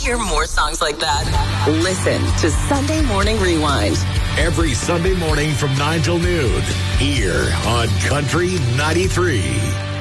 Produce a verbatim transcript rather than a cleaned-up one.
hear more songs like that? Listen to Sunday Morning Rewind. Every Sunday morning from nine till noon here on Country ninety-three.